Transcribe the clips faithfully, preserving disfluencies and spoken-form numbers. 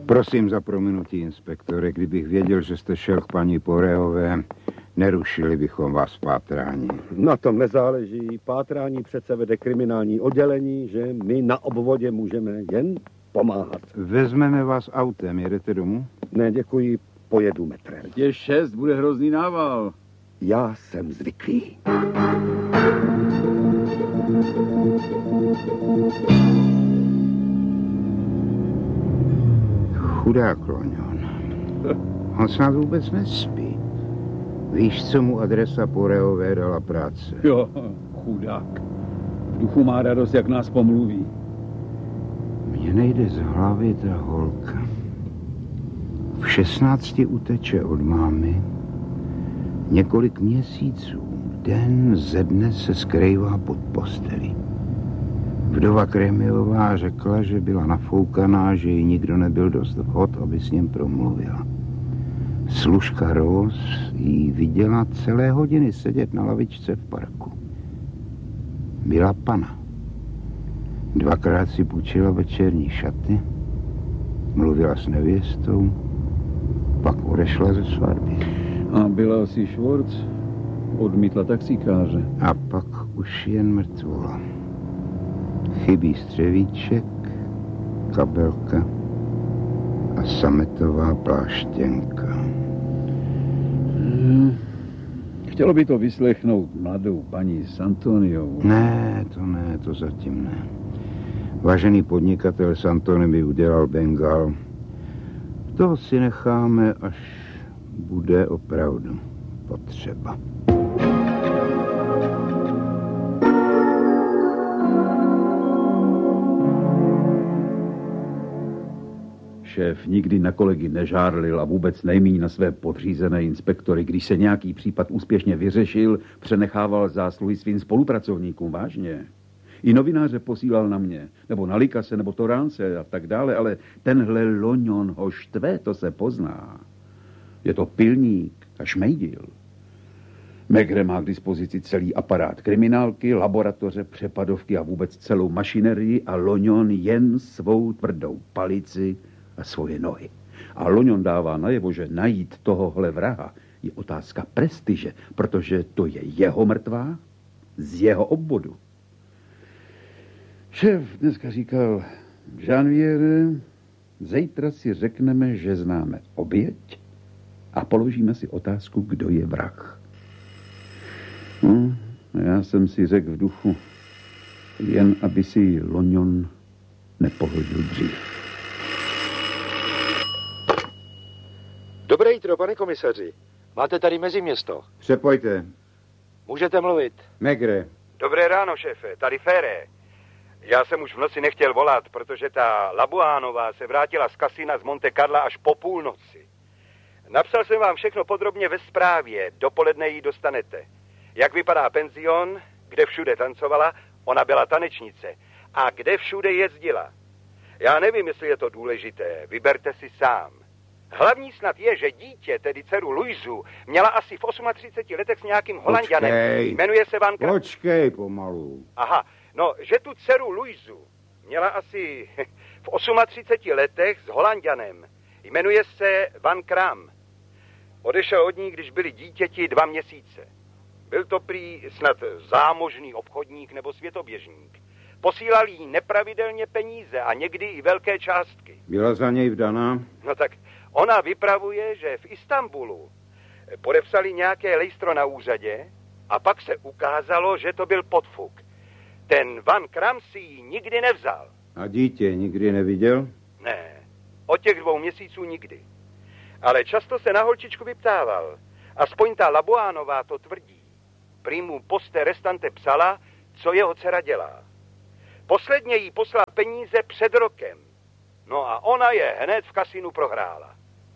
Prosím za prominutí, inspektore, kdybych věděl, že jste šel k paní Porehové, nerušili bychom vás pátrání. Na tom nezáleží. Pátrání přece vede kriminální oddělení, že my na obvodě můžeme jen pomáhat. Vezmeme vás autem, jedete domů? Ne, děkuji, pojedu metrem. Je šest, bude hrozný nával. Já jsem zvyklý. Chudák Loňon. On snad vůbec nespí. Víš, co mu adresa Porehové dala práce? Jo, chudák. V duchu má radost, jak nás pomluví. Mně nejde z hlavy ta holka. V šestnácti uteče od mámy. Několik měsíců, den ze dne se skrývá pod postelí. Vdova Kremiová řekla, že byla nafoukaná, že jí nikdo nebyl dost vhod, aby s ním promluvila. Služka Rose jí viděla celé hodiny sedět na lavičce v parku. Byla pana. Dvakrát si půjčila večerní šaty, mluvila s nevěstou, pak odešla ze svatby. A byla asi Schwartz, odmítla taxikáře. A pak už jen mrtvola. Chybí střevíček, kabelka a sametová pláštěnka. Hmm. Chtělo by to vyslechnout mladou paní Santoniovou. Ne, to ne, to zatím ne. Vážený podnikatel Santoni by udělal Bengal. To si necháme, až bude opravdu potřeba. Šéf nikdy na kolegy nežárlil a vůbec nejmíň na své podřízené inspektory. Když se nějaký případ úspěšně vyřešil, přenechával zásluhy svým spolupracovníkům, vážně. I novináře posílal na mě, nebo na Likase, nebo Toránce a tak dále, ale tenhle Loňon ho štve, to se pozná. Je to pilník a šmejdil. Megre má k dispozici celý aparát kriminálky, laboratoře, přepadovky a vůbec celou mašinerii a Loňon jen svou tvrdou palici a svoje nohy. A Loňon dává najevo, že najít tohohle vraha je otázka prestiže, protože to je jeho mrtvá z jeho obvodu. Šéf dneska říkal, Janviere, zítra si řekneme, že známe oběť a položíme si otázku, kdo je vrah. No, já jsem si řekl v duchu, jen aby si Loňon nepohodil dřív. Dobré jitro, pane komisaři. Máte tady meziměsto. Přepojte. Můžete mluvit. Megre. Dobré ráno, šéfe. Tady Féré. Já jsem už v noci nechtěl volat, protože ta Labuánová se vrátila z kasína z Monte Carla až po půlnoci. Napsal jsem vám všechno podrobně ve zprávě. Dopoledne ji dostanete. Jak vypadá penzion, kde všude tancovala, ona byla tanečnice. A kde všude jezdila. Já nevím, jestli je to důležité. Vyberte si sám. Hlavní snad je, že dítě, tedy dceru Luizu, měla asi v třiceti osmi letech s nějakým Holanďanem. Počkej. Jmenuje se Van Kra... Počkej pomalu. Aha, no, že tu dceru Luizu měla asi v třiceti osmi letech s Holanďanem. Jmenuje se Van Kram. Odešel od ní, když byli dítěti dva měsíce. Byl to prý snad zámožný obchodník nebo světoběžník. Posílal jí nepravidelně peníze a někdy i velké částky. Byla za něj vdaná? No tak ona vypravuje, že v Istanbulu podepsali nějaké lejstro na úřadě a pak se ukázalo, že to byl podfuk. Ten Van Kram si ji nikdy nevzal. A dítě nikdy neviděl? Ne, od těch dvou měsíců nikdy. Ale často se na holčičku vyptával. Aspoň ta Labuánová to tvrdí. Prý mu poste restante psala, co jeho dcera dělá. Posledně jí poslal peníze před rokem. No a ona je hned v kasinu prohrála.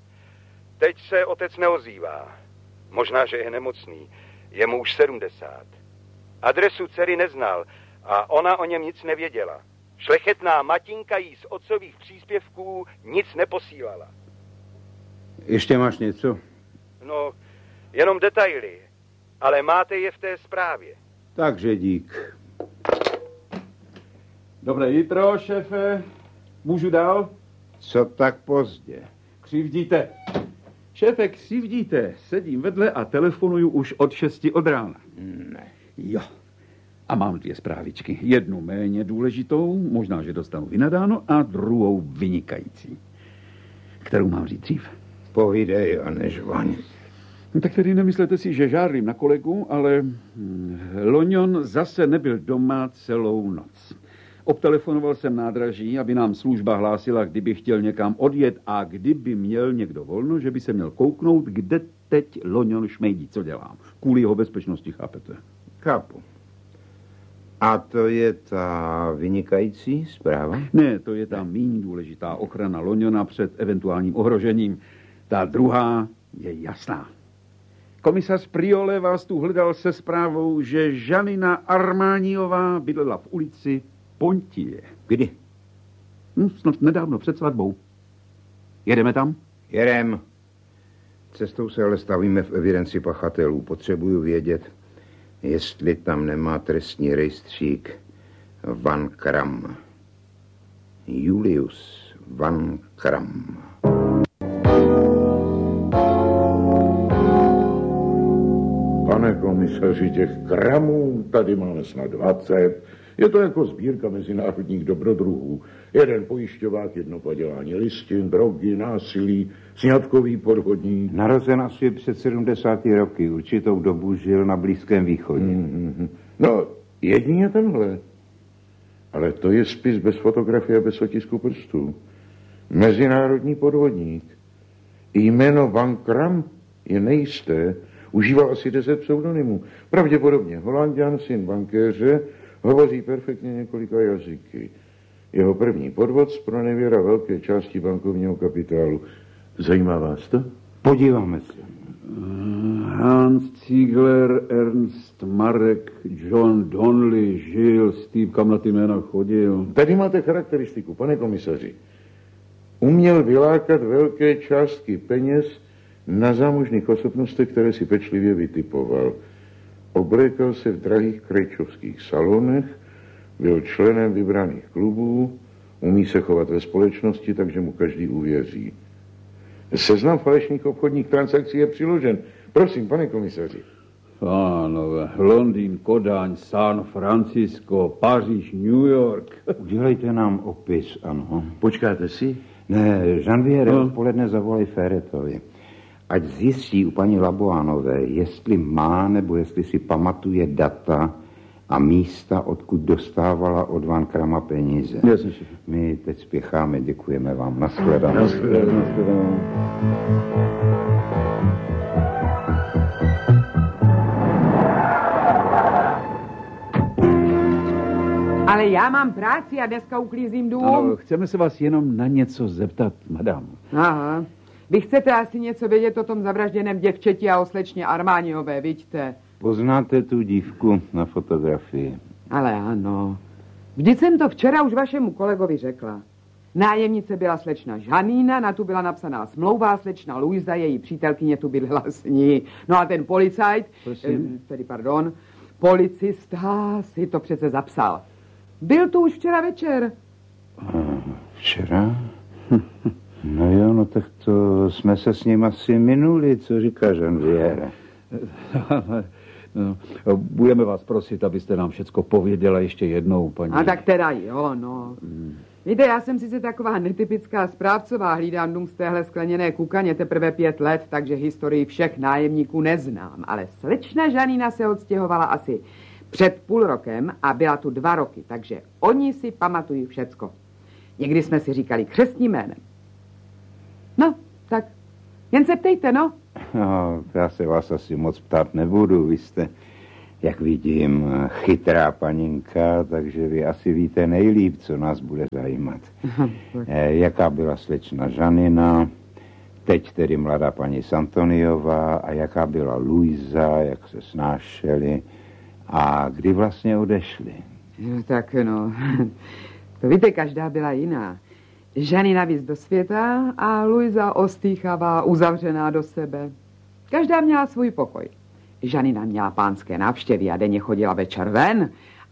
Teď se otec neozývá. Možná, že je nemocný. Je mu už sedmdesát. Adresu dcery neznal a ona o něm nic nevěděla. Šlechetná matinka jí z otcových příspěvků nic neposílala. Ještě máš něco? No, jenom detaily. Ale máte je v té zprávě. Takže dík. Dobré jitro, šéfe. Můžu dál? Co tak pozdě? Křivdíte. Šéfe, křivdíte. Sedím vedle a telefonuju už od šesti od rána. Ne. Jo. A mám dvě zprávičky. Jednu méně důležitou, možná, že dostanu vynadáno, a druhou vynikající. Kterou mám říct dřív? Povídej a nežvaň. Tak tedy nemyslete si, že žárlím na kolegu, ale Loňon zase nebyl doma celou noc. Obtelefonoval jsem nádraží, aby nám služba hlásila, kdyby chtěl někam odjet a kdyby měl někdo volno, že by se měl kouknout, kde teď Loňon šmejdí, co dělám. Kvůli jeho bezpečnosti, chápete? Chápu. A to je ta vynikající zpráva? Ne, to je ta méně důležitá ochrana Loňona před eventuálním ohrožením. Ta druhá je jasná. Komisař Priole vás tu hledal se zprávou, že Žanina Armániová bydlela v ulici Pontie. Kdy? Hm, snad nedávno před svatbou. Jedeme tam? Jedem. Cestou se ale stavíme v evidenci pachatelů. Potřebuju vědět, jestli tam nemá trestní rejstřík Van Kram. Julius Van Kram. Pane komisaři, těch kramů tady máme snad dvacet. Je to jako sbírka mezinárodních dobrodruhů. Jeden pojišťovák, jedno padělání listin, drogy, násilí, sňatkový podvodník. Narozen asi před sedmdesáti roky. Určitou dobu žil na Blízkém východě. Mm-hmm. No, jedině tenhle. Ale to je spis bez fotografie a bez otisku prstů. Mezinárodní podvodník. Jméno Van Kram je nejisté. Užíval asi deset pseudonymů. Pravděpodobně Holanďan, syn bankéře, hovoří perfektně několika jazyky. Jeho první podvod zpronevěra velké části bankovního kapitálu. Zajímá vás to? Podíváme se. Hans Ziegler, Ernst Marek, John Donnelly, Žil, Steve, kam na ty jména chodil. Tady máte charakteristiku, pane komisaři. Uměl vylákat velké částky peněz na zámožných osobnostech, které si pečlivě vytipoval. Oblékal se v drahých krejčovských salonech, byl členem vybraných klubů, umí se chovat ve společnosti, takže mu každý uvěří. Seznam falešných obchodních transakcí je přiložen. Prosím, pane komisaři. Pánové, Londýn, Kodaň, San Francisco, Paříž, New York. Udělejte nám opis, ano. Počkáte si? Ne, Janvier, no. odpoledne zavolej Ferretovi. Ať zjistí u paní Laboánové, jestli má nebo jestli si pamatuje data a místa, odkud dostávala od Van Krama peníze. Jasně. My teď spěcháme, děkujeme vám. Nashledanou. Nashledanou. Ale já mám práci a dneska uklízím dům. Ano, chceme se vás jenom na něco zeptat, madam. Aha. Vy chcete asi něco vědět o tom zavražděném děvčeti a o slečně Armániové, vidíte? Poznáte tu dívku na fotografii? Ale ano. Vždyť jsem to včera už vašemu kolegovi řekla. Nájemnice byla slečna Žanína, na tu byla napsaná smlouva, slečna Luisa, její přítelkyně tu bydlela s ní. No a ten policajt, eh, tedy pardon, policista si to přece zapsal. Byl tu už včera večer. Včera? No jo, no tak to jsme se s ním asi minuli, co říká Janvier. No, budeme vás prosit, abyste nám všecko pověděla ještě jednou, paní. A tak teda jo, no. Hmm. Víte, já jsem sice taková netypická správcová, hlídám dům z téhle skleněné kukaně teprve pět let, takže historii všech nájemníků neznám. Ale slečna Žanína se odstěhovala asi před půl rokem a byla tu dva roky, takže oni si pamatují všecko. Někdy jsme si říkali křestním jménem. No, tak jen se ptejte, no. No, já se vás asi moc ptát nebudu, vy jste, jak vidím, chytrá paninka, takže vy asi víte nejlíp, co nás bude zajímat. e, jaká byla slečna Žanina, teď tedy mladá paní Santoniová a jaká byla Luisa, jak se snášeli a kdy vlastně odešli. No, tak no, to víte, každá byla jiná. Žanina víc do světa a Luisa ostýchavá, uzavřená do sebe. Každá měla svůj pokoj. Žanina měla pánské návštěvy a denně chodila večer ven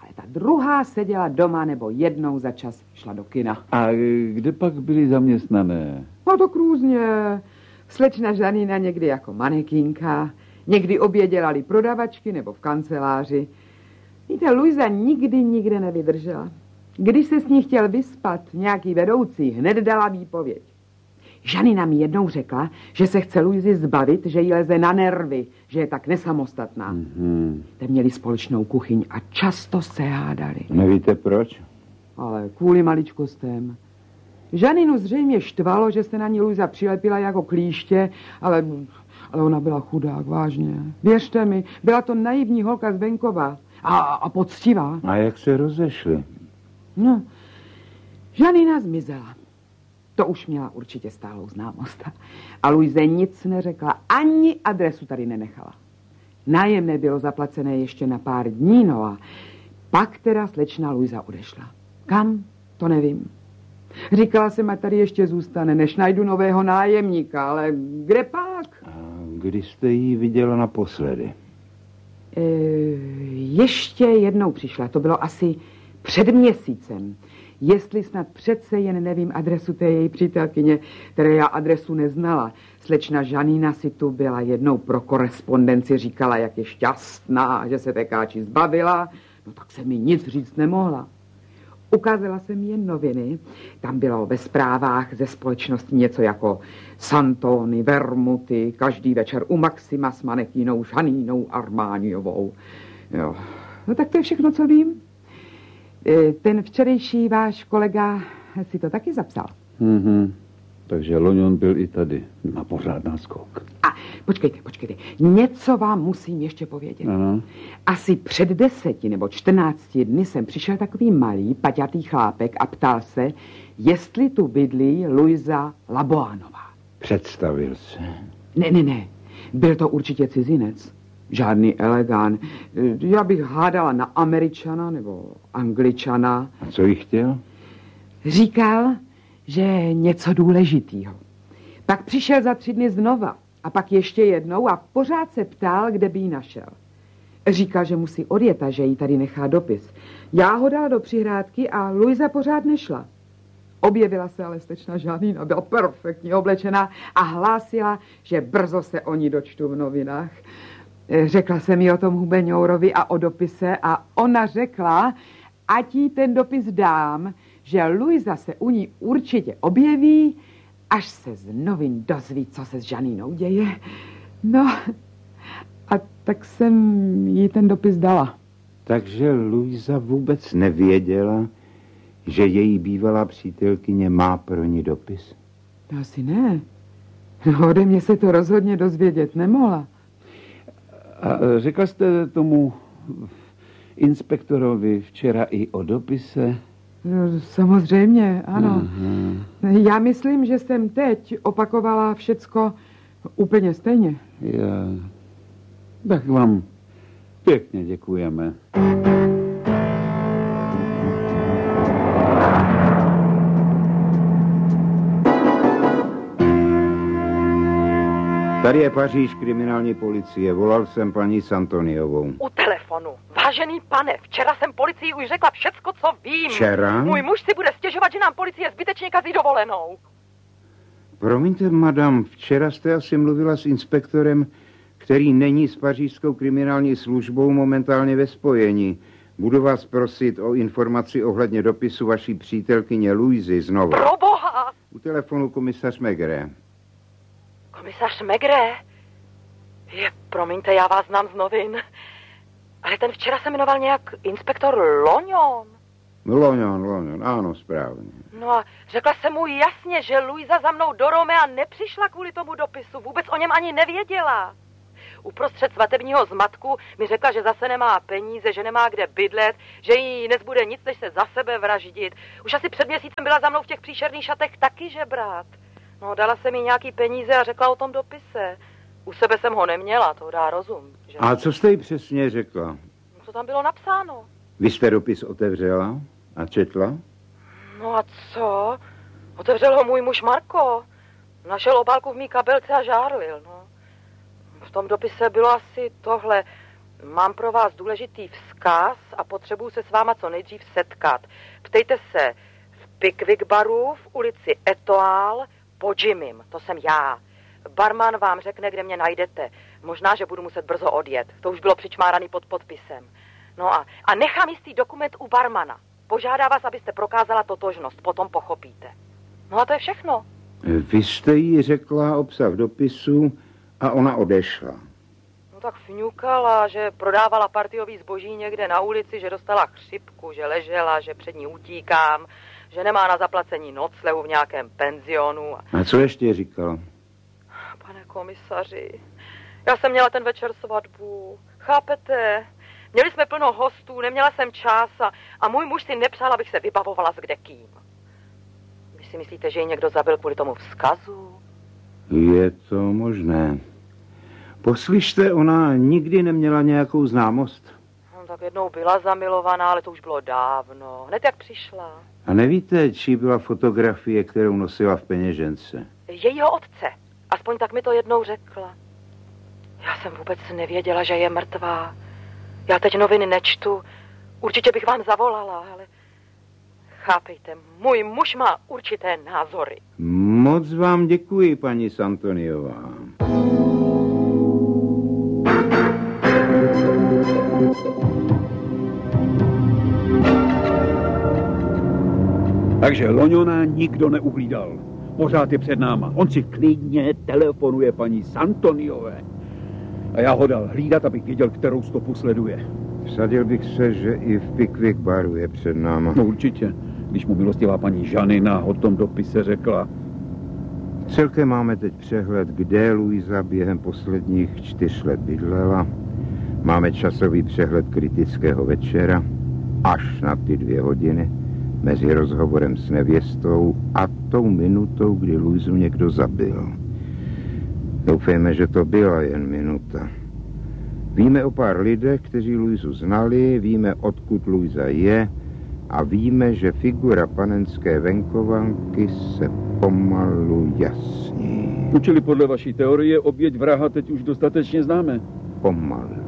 Ale ta druhá seděla doma nebo jednou za čas šla do kina. A kde pak byli zaměstnané? No to různě. Slečna Žanína někdy jako manekínka, někdy obě dělali prodavačky nebo v kanceláři. Víte, Luisa nikdy nikde nevydržela. Když se s ní chtěl vyspat nějaký vedoucí, hned dala výpověď. Žanína mi jednou řekla, že se chce Luizy zbavit, že jí leze na nervy, že je tak nesamostatná. Mm-hmm. Te měli společnou kuchyň a často se hádali. Nevíte proč? Ale kvůli maličkostem. Žaninu zřejmě štvalo, že se na ní Luisa přilepila jako klíště, ale, ale ona byla chudák, vážně. Věřte mi, byla to naivní holka z venkova a, a poctivá. A jak se rozešli? No, Žanina zmizela. To už měla určitě stálou známost. A Luize nic neřekla, ani adresu tady nenechala. Nájemné bylo zaplacené ještě na pár dní, no a pak teda slečna Luisa odešla. Kam? To nevím. Říkala jsem, a tady ještě zůstane, než najdu nového nájemníka, ale kde pak? A kdy jste jí viděla naposledy? E, ještě jednou přišla, to bylo asi před měsícem. Jestli snad přece jen nevím adresu té její přítelkyně, které já adresu neznala. Slečna Žanína si tu byla jednou pro korespondenci, říkala, jak je šťastná, že se Tekáči zbavila, no tak se mi nic říct nemohla. Ukázala jsem jen noviny, tam bylo ve zprávách ze společnosti něco jako Santony, Vermuty, každý večer u Maxima s manekínou Žanínou Armániovou. Jo, no tak to je všechno, co vím. Ten včerejší váš kolega si to taky zapsal. Mm-hmm. Takže Loňon byl i tady na pořád náskok. A počkejte, počkejte. Něco vám musím ještě povědět. Ano. Asi před deseti nebo čtrnácti dny jsem přišel takový malý, paťatý chlápek a ptal se, jestli tu bydlí Luisa Laboánová. Představil se. Ne, ne, ne. Byl to určitě cizinec. Žádný elegán. Já bych hádala na Američana nebo Angličana. A co jí chtěl? Říkal, že něco důležitýho. Pak přišel za tři dny znova a pak ještě jednou a pořád se ptal, kde by ji našel. Říkal, že musí odjet a že jí tady nechá dopis. Já ho dala do přihrádky a Luisa pořád nešla. Objevila se ale slečna Žanína, byla perfektně oblečená a hlásila, že brzo se o ní dočtu v novinách. Řekla jsem jí o tom Hubeňourovi a o dopise a ona řekla, ať jí ten dopis dám, že Luisa se u ní určitě objeví, až se z novin dozví, co se s Žanínou děje. No, a tak jsem jí ten dopis dala. Takže Luisa vůbec nevěděla, že její bývalá přítelkyně má pro ní dopis? To asi ne. No, ode mě se to rozhodně dozvědět nemohla. A řekla jste tomu inspektorovi včera i o dopise? No, samozřejmě, ano. Aha. Já myslím, že jsem teď opakovala všecko úplně stejně. Já... Tak vám pěkně děkujeme. Tady je Paříž, kriminální policie. Volal jsem paní Santoniovou. U telefonu. Vážený pane, včera jsem policii už řekla všecko, co vím. Včera? Můj muž si bude stěžovat, že nám policie zbytečně kazí dovolenou. Promiňte, madam, včera jste asi mluvila s inspektorem, který není s pařížskou kriminální službou momentálně ve spojení. Budu vás prosit o informaci ohledně dopisu vaší přítelkyně Luisy znovu. Proboha! U telefonu komisař Maigret. Komisař Maigret? Je, promiňte, já vás znám z novin. Ale ten včera se jmenoval nějak inspektor Loňon. Loňon, Loňon, ano, správně. No a řekla jsem mu jasně, že Luisa za mnou do Romea nepřišla kvůli tomu dopisu. Vůbec o něm ani nevěděla. Uprostřed svatebního zmatku mi řekla, že zase nemá peníze, že nemá kde bydlet, že jí nezbude nic, než se za sebe vraždit. Už asi před měsícem byla za mnou v těch příšerných šatech taky žebrat. No, dala jsem jí nějaký peníze a řekla o tom dopise. U sebe jsem ho neměla, to dá rozum. Že? A co jste jí přesně řekla? Co tam bylo napsáno? Vy jste dopis otevřela a četla? No a co? Otevřel ho můj muž Marko. Našel obálku v mý kabelce a žárlil, no. V tom dopise bylo asi tohle. Mám pro vás důležitý vzkaz a potřebuju se s váma co nejdřív setkat. Ptejte se v Pickwick baru v ulici Etoile po Jimmym, to jsem já. Barman vám řekne, kde mě najdete. Možná, že budu muset brzo odjet. To už bylo přičmáraný pod podpisem. No a, a nechám jistý dokument u barmana. Požádá vás, abyste prokázala totožnost, potom pochopíte. No a to je všechno. Vy jste jí řekla obsah dopisu a ona odešla. No tak fňukala, že prodávala partiový zboží někde na ulici, že dostala chřipku, že ležela, že před ní utíkám, že nemá na zaplacení noclehu v nějakém penzionu. A co ještě říkal? Pane komisaři, já jsem měla ten večer svatbu. Chápete? Měli jsme plno hostů, neměla jsem čas a, a můj muž si nepřál, abych se vybavovala s kdekým. Vy si myslíte, že ji někdo zabil kvůli tomu vzkazu? Je to možné. Poslyšte, ona nikdy neměla nějakou známost? No, tak jednou byla zamilovaná, ale to už bylo dávno. Hned jak přišla. A nevíte, čí byla fotografie, kterou nosila v peněžence? Jejího otce. Aspoň tak mi to jednou řekla. Já jsem vůbec nevěděla, že je mrtvá. Já teď noviny nečtu. Určitě bych vám zavolala, ale... Chápejte, můj muž má určité názory. Moc vám děkuji, paní Santoniová. Takže Loňona nikdo neuhlídal. Pořád je před náma. On si klidně telefonuje paní Santoniové. A já ho dal hlídat, abych věděl, kterou stopu sleduje. Vsadil bych se, že i v Pickwick baru je před náma. No určitě, když mu milostivá paní Žanina o tom dopise řekla. Celkem máme teď přehled, kde Luisa během posledních čtyř let bydlela. Máme časový přehled kritického večera až na ty dvě hodiny mezi rozhovorem s nevěstou a tou minutou, kdy Luisu někdo zabil. Doufejme, že to byla jen minuta. Víme o pár lidech, kteří Luisu znali, víme, odkud Luisa je a víme, že figura panenské venkovanky se pomalu jasní. Učili podle vaší teorie oběť vraha teď už dostatečně známe. Pomalu.